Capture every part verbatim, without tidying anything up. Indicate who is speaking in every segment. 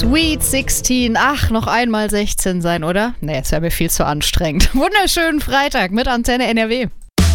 Speaker 1: Sweet sechzehn. Ach, noch einmal sechzehn sein, oder? Nee, es wäre mir viel zu anstrengend. Wunderschönen Freitag mit Antenne N R W.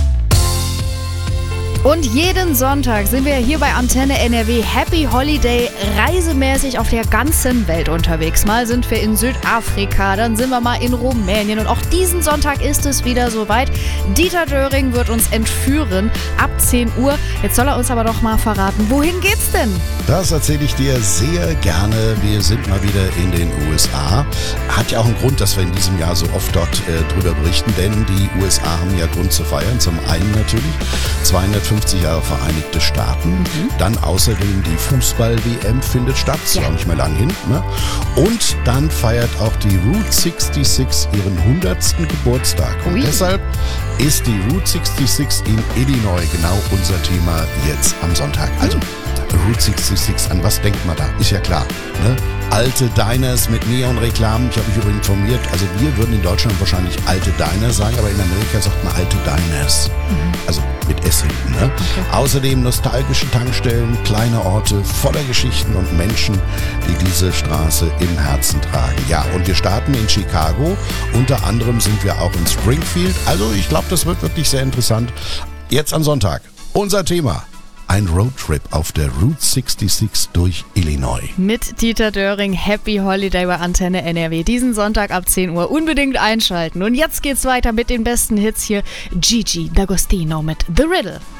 Speaker 1: Und jeden Sonntag sind wir hier bei Antenne N R W Happy Holiday reisemäßig auf der ganzen Welt unterwegs. Mal sind wir in Südafrika, dann sind wir mal in Rumänien und auch diesen Sonntag ist es wieder soweit. Dieter Döring wird uns entführen ab zehn Uhr. Jetzt soll er uns aber doch mal verraten, wohin geht's denn?
Speaker 2: Das erzähle ich dir sehr gerne. Wir sind mal wieder in den U S A. Hat ja auch einen Grund, dass wir in diesem Jahr so oft dort äh, drüber berichten, denn die U S A haben ja Grund zu feiern. Zum einen natürlich zweihundertfünfzig Jahre Vereinigte Staaten. Mhm. Dann außerdem die Fußball-W M findet statt. Ist ja auch nicht mehr lang hin. Ne? Und dann feiert auch die Route sechsundsechzig ihren hundertsten Geburtstag. Und Ui. deshalb ist die Route sechsundsechzig in Illinois genau unser Thema jetzt am Sonntag. Also Route sechsundsechzig, an was denkt man da? Ist ja klar. Ne? Alte Diners mit Neonreklamen. Ich habe mich übrigens informiert. Also wir würden in Deutschland wahrscheinlich alte Diners sagen, aber in Amerika sagt man alte Diners. Mhm. Also mit S hinten. Ne? Okay. Außerdem nostalgische Tankstellen, kleine Orte voller Geschichten und Menschen, die diese Straße im Herzen tragen. Ja, und wir starten in Chicago. Unter anderem sind wir auch in Springfield. Also ich glaube, das wird wirklich sehr interessant. Jetzt am Sonntag. Unser Thema. Ein Roadtrip auf der Route sechsundsechzig durch Illinois. Mit
Speaker 1: Dieter Döring, Happy Holiday bei Antenne N R W. Diesen Sonntag ab zehn Uhr unbedingt einschalten. Und jetzt geht's weiter mit den besten Hits hier. Gigi D'Agostino mit The Riddle.